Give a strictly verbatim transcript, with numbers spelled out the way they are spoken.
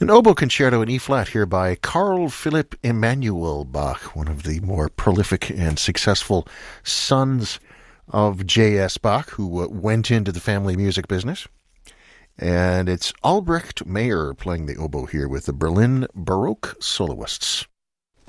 An oboe concerto in E-flat here by Carl Philipp Emanuel Bach, one of the more prolific and successful sons of J S. Bach, who uh, went into the family music business. And it's Albrecht Meyer playing the oboe here with the Berlin Baroque Soloists.